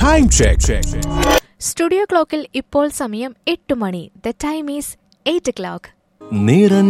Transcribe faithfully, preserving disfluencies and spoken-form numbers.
Time check. Studio ക്ലോക്കിൽ ഇപ്പോൾ സമയം എട്ട് മണി. The time is eight o'clock.